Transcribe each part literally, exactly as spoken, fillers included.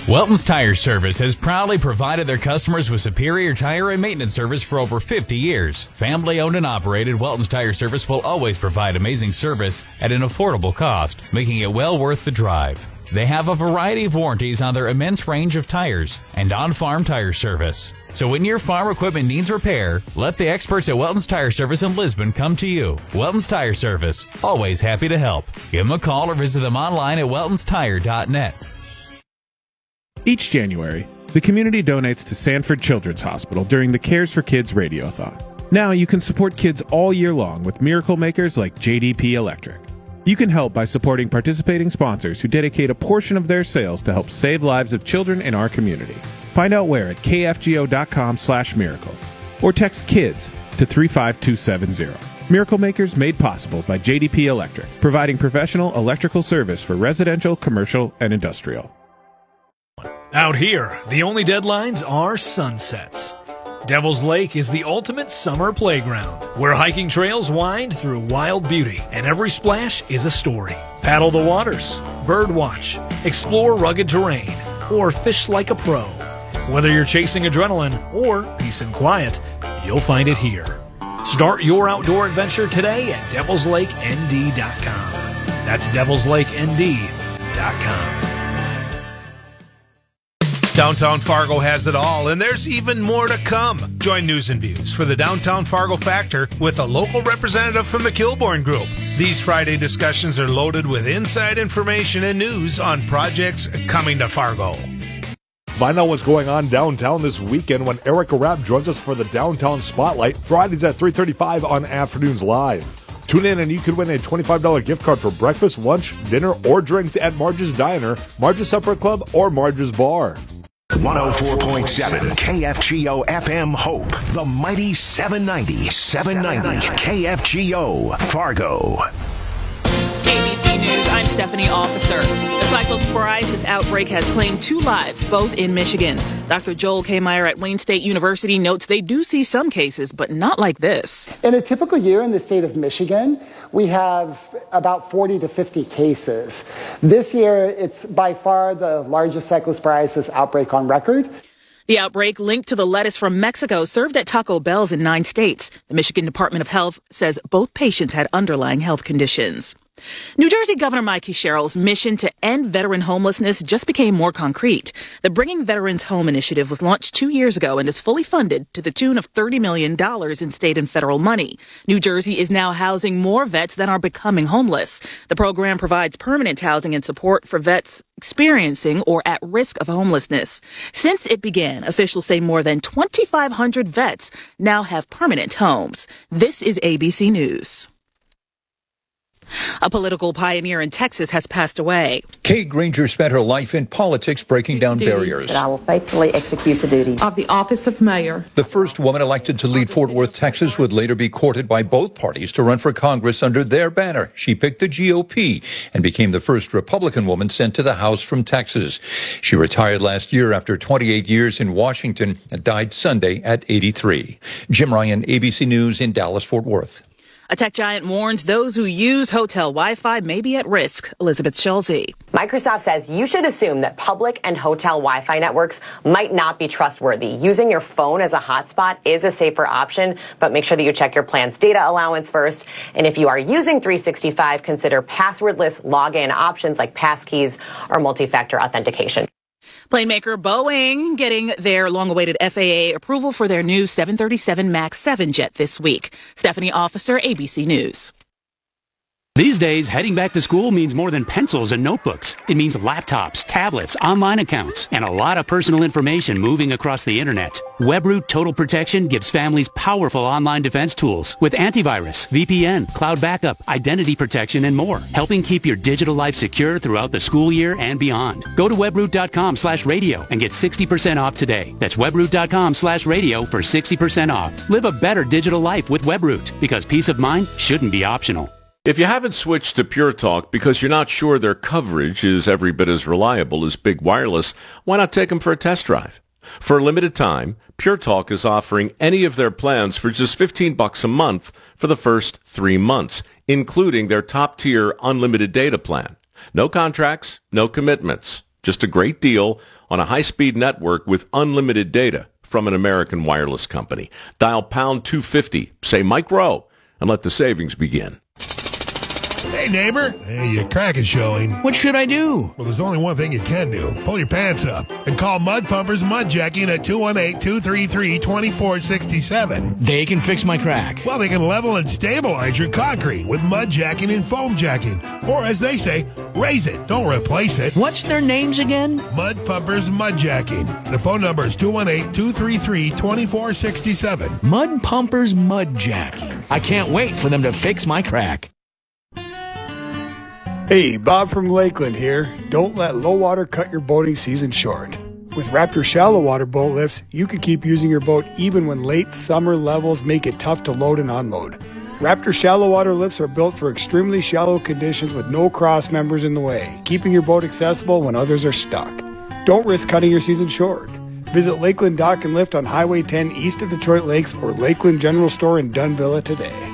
Welton's Tire Service has proudly provided their customers with superior tire and maintenance service for over fifty years. Family owned and operated, Welton's Tire Service will always provide amazing service at an affordable cost, making it well worth the drive. They have a variety of warranties on their immense range of tires and on-farm tire service. So when your farm equipment needs repair, let the experts at Welton's Tire Service in Lisbon come to you. Welton's Tire Service, always happy to help. Give them a call or visit them online at weltons tire dot net. Each January, the community donates to Sanford Children's Hospital during the Cares for Kids Radiothon. Now you can support kids all year long with miracle makers like J D P Electric. You can help by supporting participating sponsors who dedicate a portion of their sales to help save lives of children in our community. Find out where at k f g o dot com slash miracle or text KIDS to three five two seven zero. Miracle Makers made possible by J D P Electric, providing professional electrical service for residential, commercial, and industrial. Out here, the only deadlines are sunsets. Devil's Lake is the ultimate summer playground, where hiking trails wind through wild beauty, and every splash is a story. Paddle the waters, bird watch, explore rugged terrain, or fish like a pro. Whether you're chasing adrenaline or peace and quiet, you'll find it here. Start your outdoor adventure today at devils lake n d dot com. That's devils lake n d dot com. Downtown Fargo has it all, and there's even more to come. Join News and Views for the Downtown Fargo Factor with a local representative from the Kilbourne Group. These Friday discussions are loaded with inside information and news on projects coming to Fargo. Find out what's going on downtown this weekend when Erica Rapp joins us for the Downtown Spotlight, Fridays at three thirty-five on Afternoons Live. Tune in and you could win a twenty-five dollars gift card for breakfast, lunch, dinner, or drinks at Marge's Diner, Marge's Supper Club, or Marge's Bar. one oh four point seven K F G O F M Hope, the mighty seven ninety, seven ninety K F G O Fargo. A B C News, I'm Stephanie Officer. The cyclosporiasis outbreak has claimed two lives, both in Michigan. Doctor Joel K. Meyer at Wayne State University notes they do see some cases, but not like this. In a typical year in the state of Michigan, we have about forty to fifty cases. This year, it's by far the largest cyclosporiasis outbreak on record. The outbreak linked to the lettuce from Mexico served at Taco Bell's in nine states. The Michigan Department of Health says both patients had underlying health conditions. New Jersey Governor Mikey Sherrill's mission to end veteran homelessness just became more concrete. The Bringing Veterans Home initiative was launched two years ago and is fully funded to the tune of thirty million dollars in state and federal money. New Jersey is now housing more vets than are becoming homeless. The program provides permanent housing and support for vets experiencing or at risk of homelessness. Since it began, officials say more than twenty-five hundred vets now have permanent homes. This is A B C News. A political pioneer in Texas has passed away. Kay Granger spent her life in politics breaking down barriers. That I will faithfully execute the duties of the office of mayor. The first woman elected to lead Fort Worth, Texas, would later be courted by both parties to run for Congress under their banner. She picked the G O P and became the first Republican woman sent to the House from Texas. She retired last year after twenty-eight years in Washington and died Sunday at eighty-three. Jim Ryan, A B C News in Dallas, Fort Worth. A tech giant warns those who use hotel Wi-Fi may be at risk. Elizabeth Schulze. Microsoft says you should assume that public and hotel Wi-Fi networks might not be trustworthy. Using your phone as a hotspot is a safer option, but make sure that you check your plan's data allowance first. And if you are using three sixty-five, consider passwordless login options like passkeys or multi-factor authentication. Plane maker Boeing getting their long-awaited F A A approval for their new seven thirty-seven MAX seven jet this week. Stephanie Officer, A B C News. These days, heading back to school means more than pencils and notebooks. It means laptops, tablets, online accounts, and a lot of personal information moving across the internet. WebRoot Total Protection gives families powerful online defense tools with antivirus, V P N, cloud backup, identity protection, and more, helping keep your digital life secure throughout the school year and beyond. Go to webroot.com slash radio and get sixty percent off today. That's webroot.com slash radio for sixty percent off. Live a better digital life with WebRoot, because peace of mind shouldn't be optional. If you haven't switched to Pure Talk because you're not sure their coverage is every bit as reliable as Big Wireless, why not take them for a test drive? For a limited time, Pure Talk is offering any of their plans for just fifteen bucks a month for the first three months, including their top-tier unlimited data plan. No contracts, no commitments. Just a great deal on a high-speed network with unlimited data from an American wireless company. Dial pound two fifty, say Mike Rowe, and let the savings begin. Hey, neighbor. Hey, your crack is showing. What should I do? Well, there's only one thing you can do. Pull your pants up and call Mud Pumpers Mud Jacking at two one eight, two three three, two four six seven. They can fix my crack. Well, they can level and stabilize your concrete with mud jacking and foam jacking. Or, as they say, raise it. Don't replace it. What's their names again? Mud Pumpers Mud Jacking. The phone number is two one eight, two three three, two four six seven. Mud Pumpers Mud Jacking. I can't wait for them to fix my crack. Hey, Bob from Lakeland here. Don't let low water cut your boating season short. With Raptor shallow water boat lifts, you can keep using your boat even when late summer levels make it tough to load and unload. Raptor shallow water lifts are built for extremely shallow conditions with no cross members in the way, keeping your boat accessible when others are stuck. Don't risk cutting your season short. Visit Lakeland Dock and Lift on Highway ten east of Detroit Lakes or Lakeland General Store in Dunvilla today.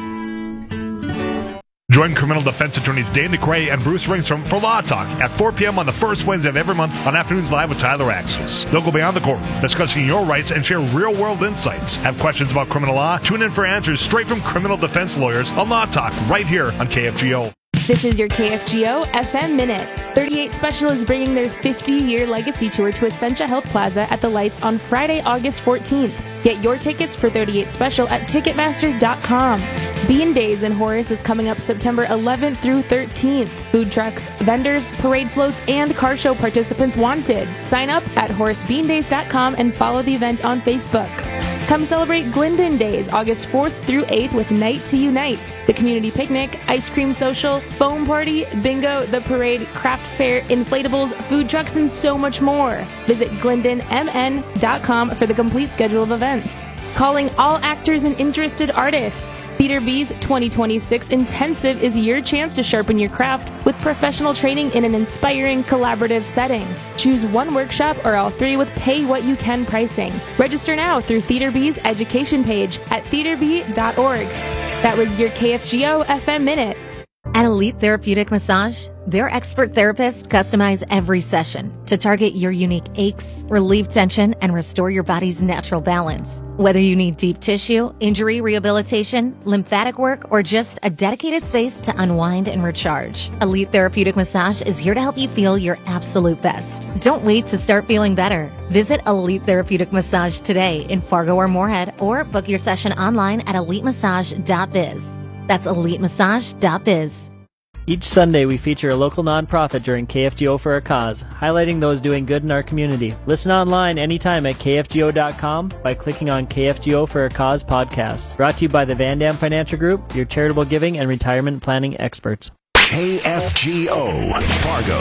Join criminal defense attorneys Dave McRae and Bruce Ringstrom for Law Talk at four p.m. on the first Wednesday of every month on Afternoons Live with Tyler Axis. They'll go beyond the court, discussing your rights and share real-world insights. Have questions about criminal law? Tune in for answers straight from criminal defense lawyers on Law Talk right here on K F G O. This is your K F G O F M Minute. thirty-eight Special is bringing their fifty-year legacy tour to Essentia Health Plaza at the Lights on Friday, August fourteenth. Get your tickets for thirty-eight Special at Ticketmaster dot com. Bean Days in Horace is coming up September eleventh through thirteenth. Food trucks, vendors, parade floats, and car show participants wanted. Sign up at horace bean days dot com and follow the event on Facebook. Come celebrate Glendon Days, August fourth through eighth with Night to Unite. The community picnic, ice cream social, foam party, bingo, the parade, craft fair, inflatables, food trucks, and so much more. Visit glendon m n dot com for the complete schedule of events. Calling all actors and interested artists. Theater B's twenty twenty-six Intensive is your chance to sharpen your craft with professional training in an inspiring collaborative setting. Choose one workshop or all three with pay-what-you-can pricing. Register now through Theater B's education page at theater b dot org. That was your K F G O F M Minute. At Elite Therapeutic Massage, their expert therapists customize every session to target your unique aches, relieve tension, and restore your body's natural balance. Whether you need deep tissue, injury rehabilitation, lymphatic work, or just a dedicated space to unwind and recharge, Elite Therapeutic Massage is here to help you feel your absolute best. Don't wait to start feeling better. Visit Elite Therapeutic Massage today in Fargo or Moorhead, or book your session online at elite massage dot biz. That's elite massage dot biz. Each Sunday, we feature a local nonprofit during K F G O for a Cause, highlighting those doing good in our community. Listen online anytime at K F G O dot com by clicking on K F G O for a Cause podcast. Brought to you by the Van Dam Financial Group, your charitable giving and retirement planning experts. K F G O Fargo.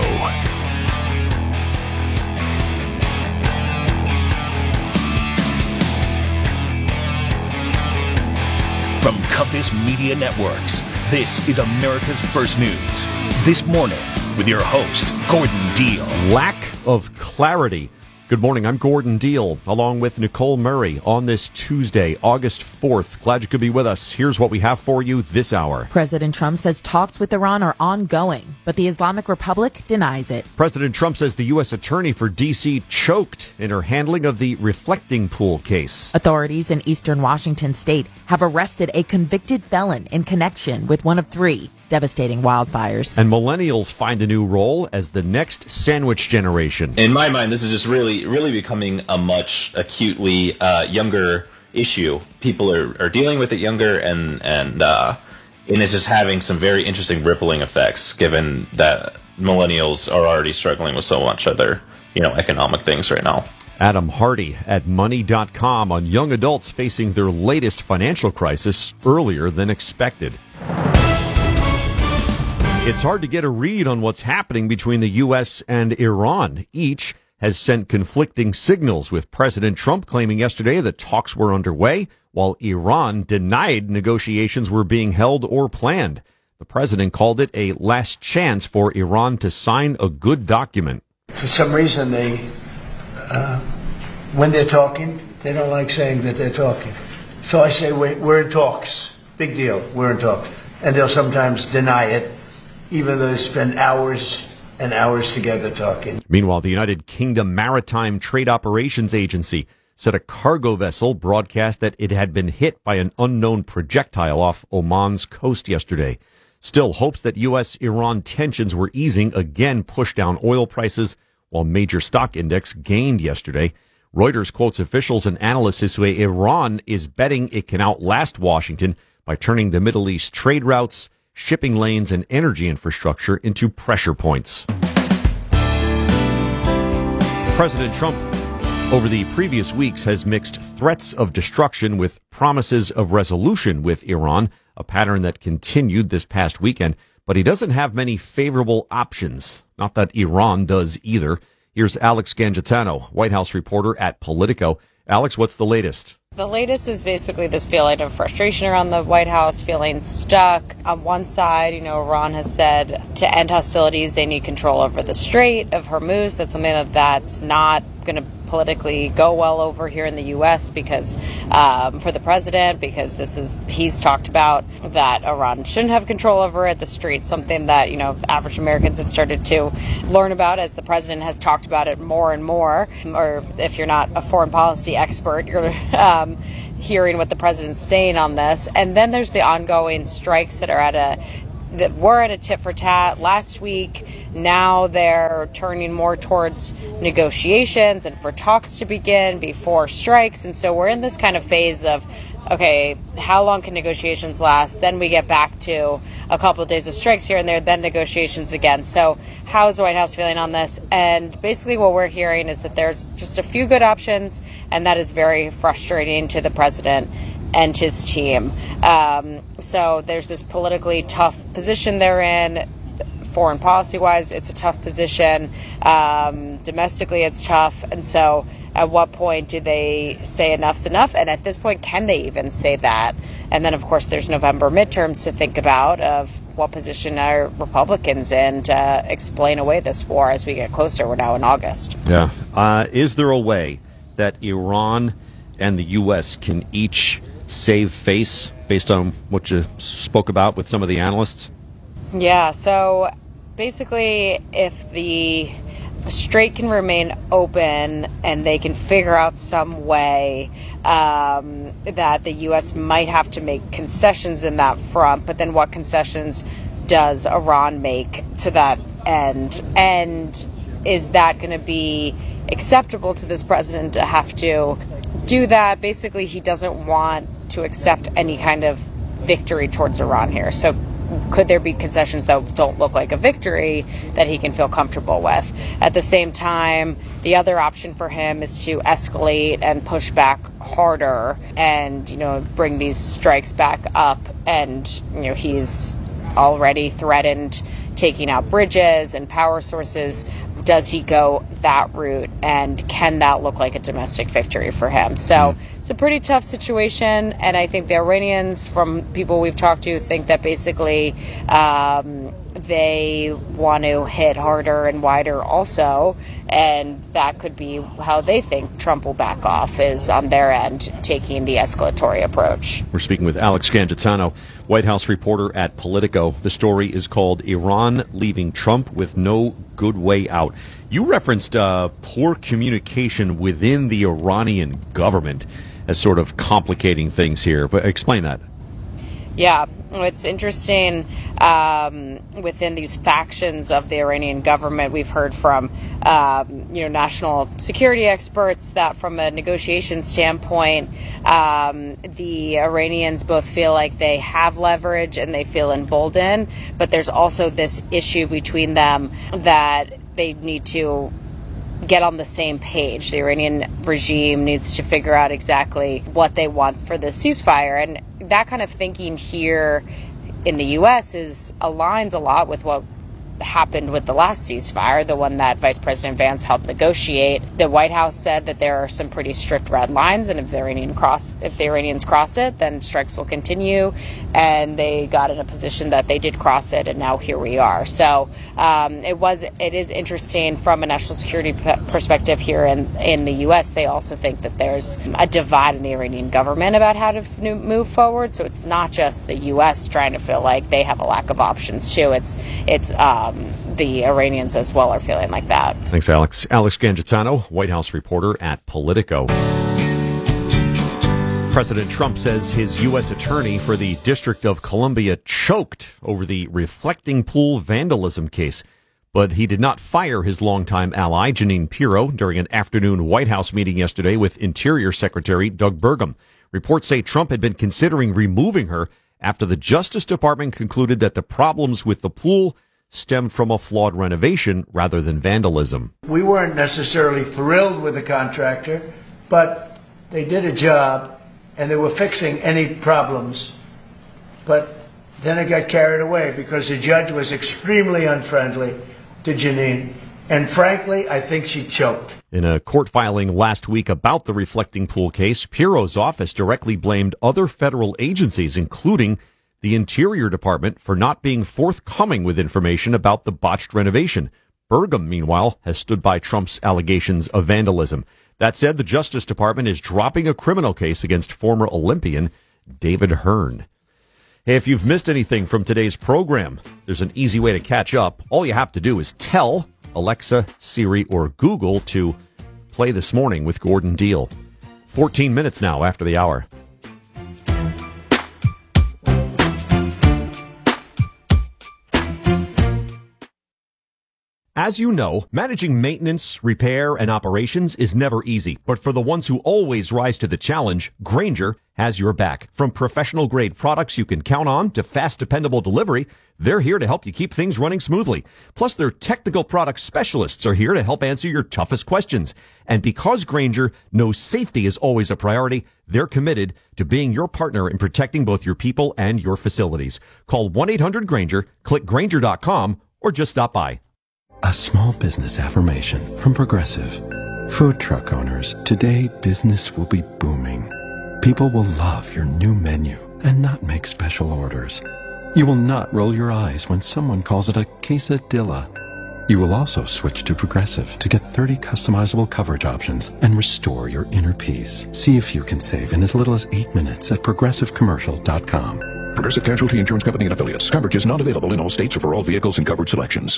From Compass Media Networks, this is America's First News. This morning, with your host, Gordon Deal. Lack of clarity. Good morning, I'm Gordon Deal, along with Nicole Murray on this Tuesday, August fourth. Glad you could be with us. Here's what we have for you this hour. President Trump says talks with Iran are ongoing, but the Islamic Republic denies it. President Trump says the U S attorney for D C choked in her handling of the reflecting pool case. Authorities in eastern Washington state have arrested a convicted felon in connection with one of three devastating wildfires. And millennials find a new role as the next sandwich generation. In my mind, this is just really, really becoming a much acutely uh, younger issue. People are, are dealing with it younger, and and uh, and it's just having some very interesting rippling effects, given that millennials are already struggling with so much other, you know, economic things right now. Adam Hardy at money dot com on young adults facing their latest financial crisis earlier than expected. It's hard to get a read on what's happening between the U S and Iran. Each has sent conflicting signals, with President Trump claiming yesterday that talks were underway, while Iran denied negotiations were being held or planned. The president called it a last chance for Iran to sign a good document. For some reason, they, uh, when they're talking, they don't like saying that they're talking. So I say, wait, we're in talks. Big deal, we're in talks. And they'll sometimes deny it, even though they spend hours and hours together talking. Meanwhile, the United Kingdom Maritime Trade Operations Agency said a cargo vessel broadcast that it had been hit by an unknown projectile off Oman's coast yesterday. Still, hopes that U S Iran tensions were easing again pushed down oil prices, while major stock index gained yesterday. Reuters quotes officials and analysts who say Iran is betting it can outlast Washington by turning the Middle East trade routes, shipping lanes, and energy infrastructure into pressure points. President Trump, over the previous weeks, has mixed threats of destruction with promises of resolution with Iran, a pattern that continued this past weekend. But he doesn't have many favorable options. Not that Iran does either. Here's Alex Gangitano, White House reporter at Politico. Alex, what's the latest? The latest is basically this feeling of frustration around the White House, feeling stuck. On one side, you know, Iran has said to end hostilities, they need control over the Strait of Hormuz. That's something that that's not going to politically go well over here in the U S because um, for the president, because this is, he's talked about that Iran shouldn't have control over it. The Strait's something that, you know, average Americans have started to learn about as the president has talked about it more and more. Or if you're not a foreign policy expert, you're um, hearing what the president's saying on this. And then there's the ongoing strikes that are at a that were at a tit for tat last week. Now they're turning more towards negotiations and for talks to begin before strikes. And so we're in this kind of phase of, okay, how long can negotiations last? Then we get back to a couple of days of strikes here and there, then negotiations again. So how is the White House feeling on this? And basically what we're hearing is that there's just a few good options, and that is very frustrating to the president and his team. Um, so there's this politically tough position they're in. Foreign policy-wise, it's a tough position. Um, domestically, it's tough. And so at what point do they say enough's enough? And at this point, can they even say that? And then, of course, there's November midterms to think about of what position are Republicans in to explain away this war as we get closer. We're now in August. Yeah. Uh, is there a way that Iran and the U S can each save face based on what you spoke about with some of the analysts? Yeah, so basically if the Strait can remain open and they can figure out some way um, that the U S might have to make concessions in that front, but then what concessions does Iran make to that end? And is that going to be acceptable to this president to have to do that? Basically, he doesn't want to accept any kind of victory towards Iran here. So could there be concessions that don't look like a victory that he can feel comfortable with? At the same time, the other option for him is to escalate and push back harder and, you know, bring these strikes back up. And, you know, he's already threatened taking out bridges and power sources. Does he go that route, and can that look like a domestic victory for him? So mm. it's a pretty tough situation, and I think the Iranians, from people we've talked to, think that basically um, they want to hit harder and wider also, and that could be how they think Trump will back off, is on their end taking the escalatory approach. We're speaking with Alex Gangitano, White House reporter at Politico. The story is called Iran Leaving Trump with No Good Way Out. You referenced uh, poor communication within the Iranian government as sort of complicating things here, but explain that. Yeah, it's interesting. Um, within these factions of the Iranian government, we've heard from um, you know national security experts that from a negotiation standpoint, um, the Iranians both feel like they have leverage and they feel emboldened, but there's also this issue between them that they need to get on the same page. The Iranian regime needs to figure out exactly what they want for the ceasefire, and that kind of thinking here in the U S is aligns a lot with what happened with the last ceasefire, the one that Vice President Vance helped negotiate. The White House said that there are some pretty strict red lines, and if the Iranian cross, if the Iranians cross it, then strikes will continue. And they got in a position that they did cross it, and now here we are. So um, it was, it is interesting from a national security p- perspective here in in the U S. They also think that there's a divide in the Iranian government about how to f- move forward. So it's not just the U S trying to feel like they have a lack of options too. It's it's um, the Iranians as well are feeling like that. Thanks, Alex. Alex Gangitano, White House reporter at Politico. President Trump says his U S attorney for the District of Columbia choked over the reflecting pool vandalism case, but he did not fire his longtime ally, Jeanine Pirro, during an afternoon White House meeting yesterday with Interior Secretary Doug Burgum. Reports say Trump had been considering removing her after the Justice Department concluded that the problems with the pool stemmed from a flawed renovation rather than vandalism. We weren't necessarily thrilled with the contractor, but they did a job and they were fixing any problems. But then it got carried away because the judge was extremely unfriendly to Jeanine. And frankly, I think she choked. In a court filing last week about the reflecting pool case, Pirro's office directly blamed other federal agencies, including the Interior Department, for not being forthcoming with information about the botched renovation. Burgum, meanwhile, has stood by Trump's allegations of vandalism. That said, the Justice Department is dropping a criminal case against former Olympian David Hearn. Hey, if you've missed anything from today's program, there's an easy way to catch up. All you have to do is tell Alexa, Siri, or Google to play This Morning with Gordon Deal. fourteen minutes now after the hour. As you know, managing maintenance, repair, and operations is never easy. But for the ones who always rise to the challenge, Grainger has your back. From professional-grade products you can count on to fast, dependable delivery, they're here to help you keep things running smoothly. Plus, their technical product specialists are here to help answer your toughest questions. And because Grainger knows safety is always a priority, they're committed to being your partner in protecting both your people and your facilities. Call one eight hundred Grainger, click Grainger dot com, or just stop by. A small business affirmation from Progressive. Food truck owners, today business will be booming. People will love your new menu and not make special orders. You will not roll your eyes when someone calls it a quesadilla. You will also switch to Progressive to get thirty customizable coverage options and restore your inner peace. See if you can save in as little as eight minutes at progressive commercial dot com. Progressive Casualty Insurance Company and Affiliates. Coverage is not available in all states or for all vehicles and coverage selections.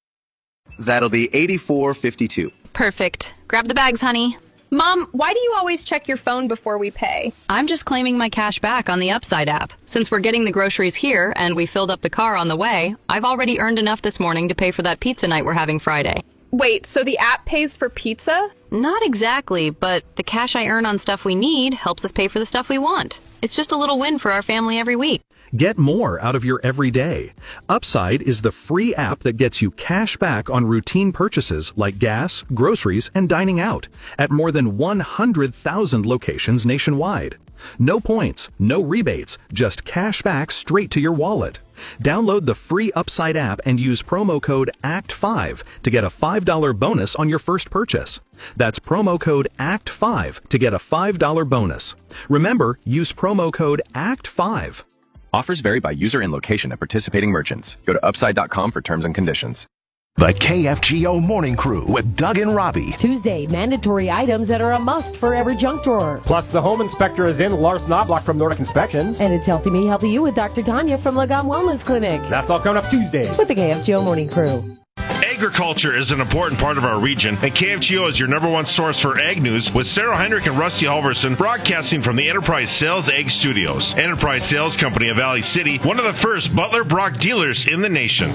That'll be eighty-four fifty-two. Perfect. Grab the bags, honey. Mom, why do you always check your phone before we pay? I'm just claiming my cash back on the Upside app. Since we're getting the groceries here and we filled up the car on the way, I've already earned enough this morning to pay for that pizza night we're having Friday. Wait, so the app pays for pizza? Not exactly, but the cash I earn on stuff we need helps us pay for the stuff we want. It's just a little win for our family every week. Get more out of your everyday. Upside is the free app that gets you cash back on routine purchases like gas, groceries, and dining out at more than one hundred thousand locations nationwide. No points, no rebates, just cash back straight to your wallet. Download the free Upside app and use promo code A C T five to get a five dollars bonus on your first purchase. That's promo code A C T five to get a five dollars bonus. Remember, use promo code A C T five. Offers vary by user and location at participating merchants. Go to upside dot com for terms and conditions. The K F G O Morning Crew with Doug and Robbie. Tuesday, mandatory items that are a must for every junk drawer. Plus, the home inspector is in, Lars Knobloch from Nordic Inspections. And it's Healthy Me, Healthy You with Doctor Tanya from Lagom Wellness Clinic. That's all coming up Tuesday. With the K F G O Morning Crew. Agriculture is an important part of our region, and K F G O is your number one source for ag news with Sarah Heinrich and Rusty Halverson broadcasting from the Enterprise Sales Ag Studios. Enterprise Sales Company of Valley City, one of the first Butler Brock dealers in the nation.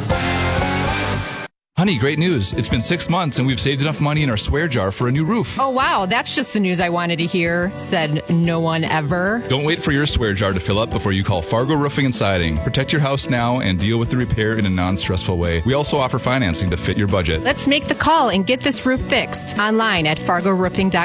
Honey, great news. It's been six months and we've saved enough money in our swear jar for a new roof. Oh, wow. That's just the news I wanted to hear, said no one ever. Don't wait for your swear jar to fill up before you call Fargo Roofing and Siding. Protect your house now and deal with the repair in a non-stressful way. We also offer financing to fit your budget. Let's make the call and get this roof fixed online at fargo roofing dot com.